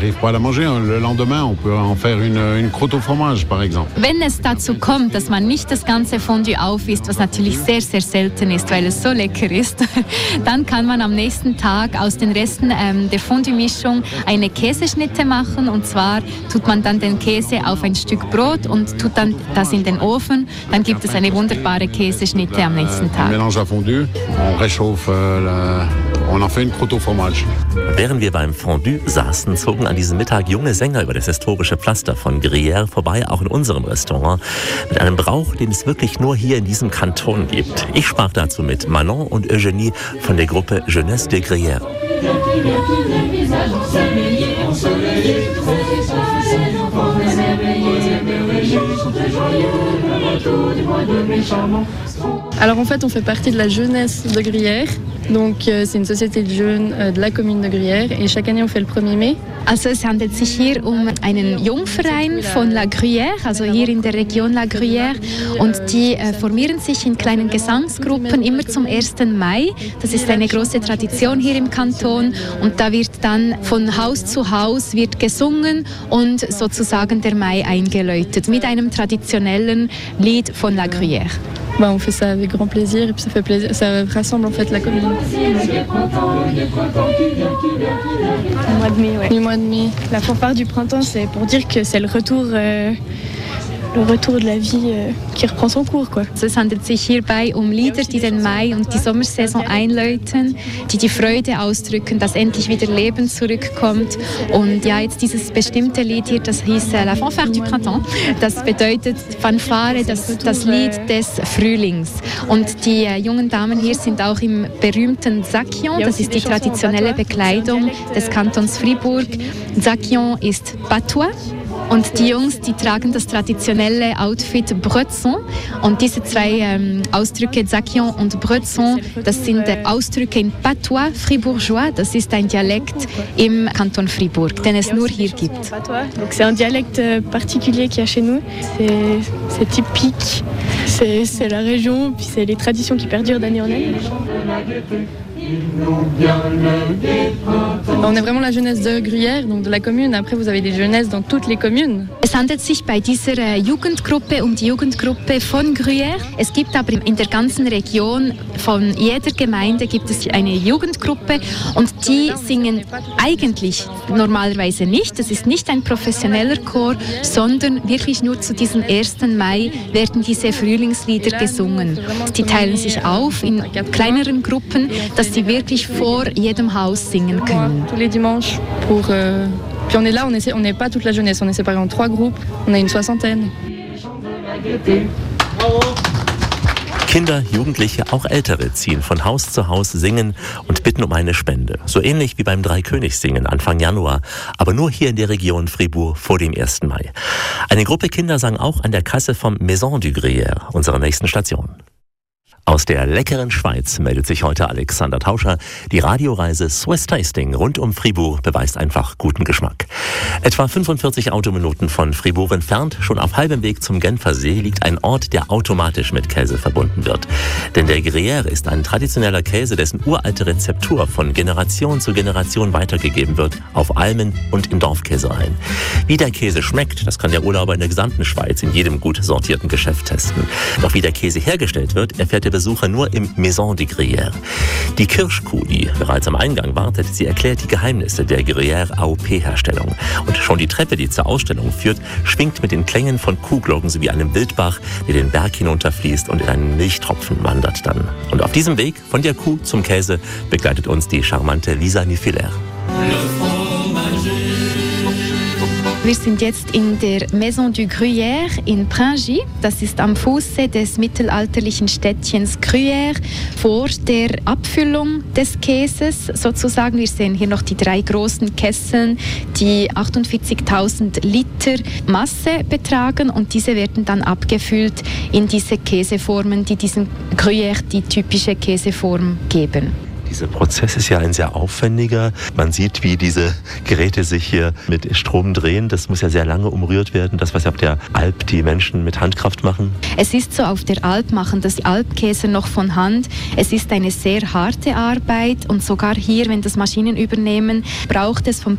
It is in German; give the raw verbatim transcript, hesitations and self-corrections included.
n'arrive pas à la manger, le lendemain, on peut en faire une, une croûte au fromage, par exemple. Wenn es dazu kommt, dass man nicht das ganze Fondue aufisst, was natürlich sehr, sehr selten ist, weil es so lecker ist, dann kann man am nächsten Tag aus den Resten ähm, der Fondue-Mischung eine Käseschnitte machen. Und zwar tut man dann den Käse auf ein Stück Brot und tut dann das in den Ofen. Dann gibt es eine wunderbare Käseschnitte am nächsten Tag. On mélange la fondue, on réchauffe, la, on en fait une croûte au fromage. Während wir beim Fondue saßen, zogen an diesem Mittag junge Sänger über das historische Pflaster von Gruyère vorbei, auch in unserem Restaurant, mit einem Brauch, den es wirklich nur hier in diesem Kanton gibt. Ich sprach dazu mit Manon und Eugénie von der Gruppe Jeunesse de Gruyère. Alors en fait, on fait partie de la jeunesse de Gruyère. Donc euh, c'est une société de jeunes euh, de la commune de Gruyère et chaque année on fait le premier mai. Also es handelt sich hier um einen Jungverein von La Gruyère, also hier in der Region La Gruyère, und die äh, formieren sich in kleinen Gesangsgruppen immer zum ersten Mai. Das ist eine große Tradition hier im Kanton und da wird dann von Haus zu Haus wird gesungen und sozusagen der Mai eingeläutet mit einem traditionellen Lied von La Gruyère. Bah, on fait ça avec grand plaisir et puis ça fait plaisir, ça rassemble en fait la commune. Le mois de mai, ouais. Le mois de mai. La fanfare du printemps, c'est pour dire que c'est le retour, euh, le retour de la vie euh, qui reprend son cours, quoi. Also es handelt sich hierbei um Lieder, die den Mai und die Sommersaison einläuten, die die Freude ausdrücken, dass endlich wieder Leben zurückkommt. Und ja, jetzt dieses bestimmte Lied hier, das hieß äh, La Fanfare du Printemps. Das bedeutet Fanfare, das, das Lied des Frühlings. Und die äh, jungen Damen hier sind auch im berühmten Zakion, das ist die traditionelle Bekleidung des Kantons Fribourg. Zakion ist Patois. Und die Jungs, die tragen das traditionelle Outfit Bretson. Und diese zwei ähm, Ausdrücke, Zakion und Bretson, das sind äh, Ausdrücke in Patois fribourgeois. Das ist ein Dialekt im Kanton Fribourg, den es nur hier gibt. Donc c'est un dialecte particulier qu'il y a chez nous. C'est, c'est typique, c'est, c'est la région, puis c'est les traditions qui perdurent d'année en année. On est vraiment la jeunesse de Gruyère, donc de la commune. Après, vous avez des jeunesses dans toutes les communes. Es handelt sich bei dieser äh, Jugendgruppe um die Jugendgruppe von Gruyère. Es gibt aber in der ganzen Region, von jeder Gemeinde gibt es eine Jugendgruppe und die singen eigentlich normalerweise nicht. Das ist nicht ein professioneller Chor, sondern wirklich nur zu diesem ersten Mai werden diese Frühlingslieder gesungen. Die teilen sich auf in kleineren Gruppen, dass sie wirklich vor jedem Haus singen können. Tous les dimanches pour. Euh, puis on est là, on est, on n'est pas toute la jeunesse, on est séparés en trois groupes, on a une soixantaine. Kinder, Jugendliche, auch Ältere ziehen von Haus zu Haus, singen und bitten um eine Spende. So ähnlich wie beim Dreikönigssingen Anfang Januar, aber nur hier in der Region Fribourg vor dem ersten Mai. Eine Gruppe Kinder sang auch an der Kasse vom Maison du Gruyère, unserer nächsten Station. Aus der leckeren Schweiz meldet sich heute Alexander Tauscher. Die Radioreise Swiss Tasting rund um Fribourg beweist einfach guten Geschmack. Etwa fünfundvierzig Autominuten von Fribourg entfernt, schon auf halbem Weg zum Genfersee, liegt ein Ort, der automatisch mit Käse verbunden wird. Denn der Gruyère ist ein traditioneller Käse, dessen uralte Rezeptur von Generation zu Generation weitergegeben wird, auf Almen und in Dorfkäsereien. Wie der Käse schmeckt, das kann der Urlauber in der gesamten Schweiz in jedem gut sortierten Geschäft testen. Doch wie der Käse hergestellt wird, erfährt der Besucher nur im Maison du Gruyère. Die Kirschkuh, die bereits am Eingang wartet, sie erklärt die Geheimnisse der Gruyère A O P-Herstellung. Und schon die Treppe, die zur Ausstellung führt, schwingt mit den Klängen von Kuhglocken sowie einem Wildbach, der den Berg hinunterfließt und in einen Milchtropfen wandert dann. Und auf diesem Weg von der Kuh zum Käse begleitet uns die charmante Lisa Nifiler. Wir sind jetzt in der Maison du Gruyère in Pringy. Das ist am Fuße des mittelalterlichen Städtchens Gruyère vor der Abfüllung des Käses sozusagen. Wir sehen hier noch die drei großen Kesseln, die achtundvierzigtausend Liter Masse betragen und diese werden dann abgefüllt in diese Käseformen, die diesem Gruyère die typische Käseform geben. Dieser Prozess ist ja ein sehr aufwendiger. Man sieht, wie diese Geräte sich hier mit Strom drehen. Das muss ja sehr lange umrührt werden. Das, was auf der Alp die Menschen mit Handkraft machen. Es ist so, auf der Alp machen das Alpkäse noch von Hand. Es ist eine sehr harte Arbeit und sogar hier, wenn das Maschinen übernehmen, braucht es vom